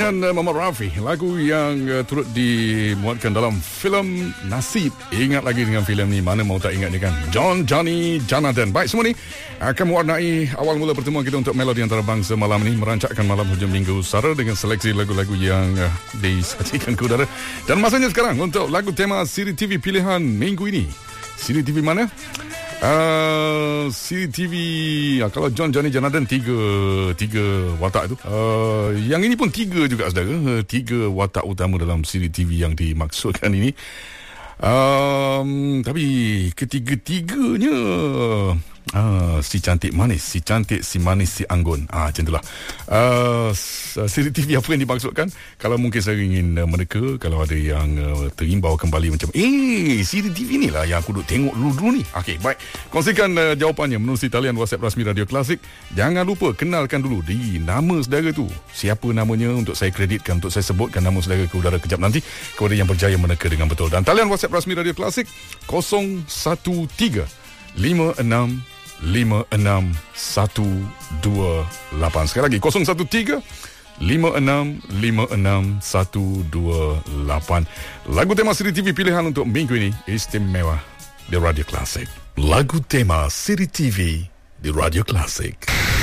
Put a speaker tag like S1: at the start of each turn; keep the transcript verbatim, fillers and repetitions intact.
S1: dengan uh, Muhammad Rafi, lagu yang uh, turut dimuatkan dalam filem Nasib. Ingat lagi dengan filem ni, mana mau tak ingat ni kan? John Johnny Jonathan. Baik, semua ni akan mewarnai awal mula pertemuan kita untuk Melodi Antarabangsa malam ni, merancakkan malam hujung minggu Sara dengan seleksi lagu-lagu yang uh, disajikan ke udara. Dan masanya sekarang untuk lagu tema siri T V pilihan minggu ini. Siri T V mana? Uh, Siri T V uh, kalau John Johnny Jonathan tiga tiga watak tu, uh, yang ini pun tiga juga saudara, uh, tiga watak utama dalam Siri T V yang dimaksudkan ini. Um, tapi ketiga-tiganya uh, si cantik manis, si cantik, si manis, si anggun. Ah, macam itulah. Uh, Siri T V apa yang dimaksudkan? Kalau mungkin saya ingin uh, meneka, kalau ada yang uh, terimbau kembali macam, eh, Siri T V ni lah yang aku duk tengok dulu-dulu ni. Okey, baik. Kongsikan uh, jawapannya menerusi talian WhatsApp rasmi Radio Klasik. Jangan lupa kenalkan dulu di nama saudara tu. Siapa namanya untuk saya kreditkan, untuk saya sebutkan nama saudara ke udara kejap nanti kepada yang berjaya meneka dengan betul. Dan talian WhatsApp rasmi Radio Klasik kosong satu tiga lima enam lima enam satu dua lapan. Sekali lagi kosong satu tiga lima enam lima enam satu dua lapan. Lagu tema Siri T V pilihan untuk minggu ini istimewa di Radio Klasik. Lagu tema Siri T V di Radio Klasik.